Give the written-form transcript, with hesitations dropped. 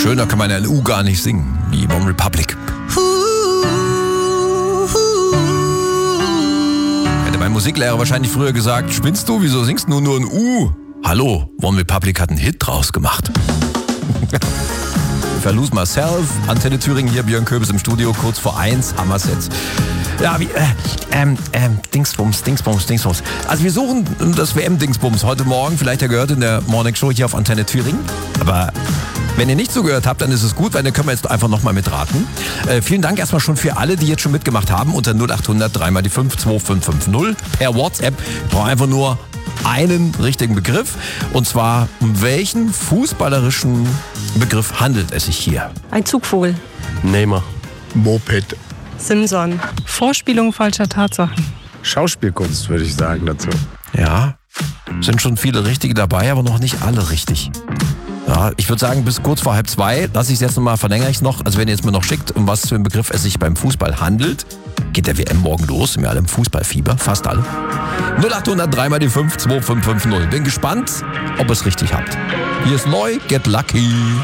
Schöner kann man eine U gar nicht singen, wie One Republic. Hätte mein Musiklehrer wahrscheinlich früher gesagt, spinnst du, wieso singst du nur ein U? Hallo, One Republic hat einen Hit draus gemacht. If I Lose Myself, Antenne Thüringen hier, Björn Köbis im Studio, kurz vor 1, Hammer-Set. Ja, Dingsbums. Also wir suchen das WM-Dingsbums heute Morgen, vielleicht ja gehört in der Morning Show hier auf Antenne Thüringen. Aber wenn ihr nicht zugehört habt, dann ist es gut, weil dann können wir jetzt einfach nochmal mitraten. Vielen Dank erstmal schon für alle, die jetzt schon mitgemacht haben, unter 0800 3 mal die 5 2550 per WhatsApp. Ich brauche einfach nur einen richtigen Begriff. Und zwar, um welchen fußballerischen Begriff handelt es sich hier? Ein Zugvogel. Neymar. Moped. Simson. Vorspielung falscher Tatsachen. Schauspielkunst, würde ich sagen dazu. Ja, sind schon viele Richtige dabei, aber noch nicht alle richtig. Ja, ich würde sagen, bis kurz vor 1:30, lasse ich es jetzt nochmal, verlängere ich es noch. Also wenn ihr jetzt mir noch schickt, um was für einen Begriff es sich beim Fußball handelt, geht der WM morgen los, sind wir alle im Fußballfieber, fast alle. 0800 3 mal die 5 2550. Bin gespannt, ob ihr es richtig habt. Hier ist neu, Get Lucky.